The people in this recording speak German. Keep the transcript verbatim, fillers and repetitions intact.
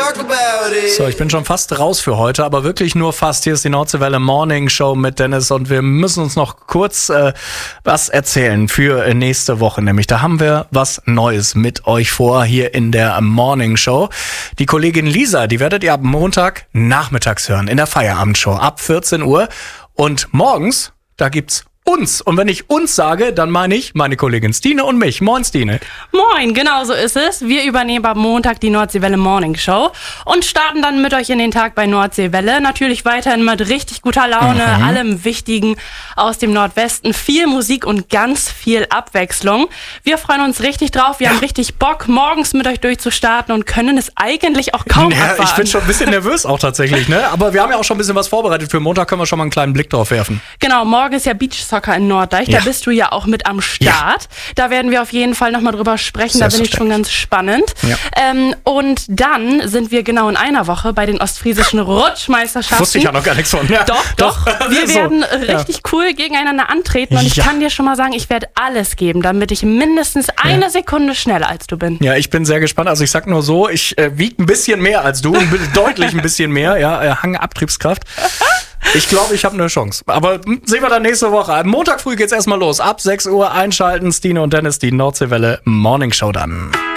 So, ich bin schon fast raus für heute, aber wirklich nur fast. Hier ist die Nordseewelle Morning Show mit Dennis und wir müssen uns noch kurz äh, was erzählen für nächste Woche. Nämlich, da haben wir was Neues mit euch vor hier in der Morning Show. Die Kollegin Lisa, die werdet ihr ab Montag nachmittags hören in der Feierabendshow ab vierzehn Uhr. Und morgens, da gibt's uns. Und wenn ich uns sage, dann meine ich meine Kollegin Stine und mich. Moin, Stine. Moin, genau so ist es. Wir übernehmen am Montag die Nordseewelle Morning Show und starten dann mit euch in den Tag bei Nordseewelle. Natürlich weiterhin mit richtig guter Laune, mhm. allem Wichtigen aus dem Nordwesten. Viel Musik und ganz viel Abwechslung. Wir freuen uns richtig drauf. Wir ja. haben richtig Bock, morgens mit euch durchzustarten und können es eigentlich auch kaum ja, abwarten. Ich bin schon ein bisschen nervös auch tatsächlich, ne? Aber wir haben ja auch schon ein bisschen was vorbereitet. Für Montag können wir schon mal einen kleinen Blick drauf werfen. Genau, morgen ist ja Beachsoccer in Norddeich, ja. da bist du ja auch mit am Start. Ja. Da werden wir auf jeden Fall nochmal drüber sprechen, da bin ich schon ganz spannend. Ja. Ähm, und dann sind wir genau in einer Woche bei den ostfriesischen Rutschmeisterschaften. Wusste ich ja noch gar nichts von. Ja. Doch, doch. Wir so. werden richtig ja. cool gegeneinander antreten und ich ja. kann dir schon mal sagen, ich werde alles geben, damit ich mindestens eine ja. Sekunde schneller als du bin. Ja, ich bin sehr gespannt. Also ich sag nur so, ich äh, wiege ein bisschen mehr als du, deutlich ein bisschen mehr, ja, äh, Hang-Abtriebskraft. Ich glaube, ich habe eine Chance. Aber sehen wir dann nächste Woche. Am Montag früh geht's erstmal los. Ab sechs Uhr einschalten. Stine und Dennis, die Nordseewelle Morning Show dann.